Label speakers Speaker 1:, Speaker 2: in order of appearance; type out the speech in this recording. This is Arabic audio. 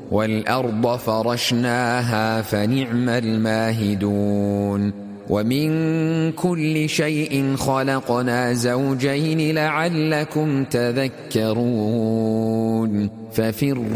Speaker 1: والأرض فرشناها فنعم الماهدون ومن كل شيء خلقنا زوجين لعلكم تذكرون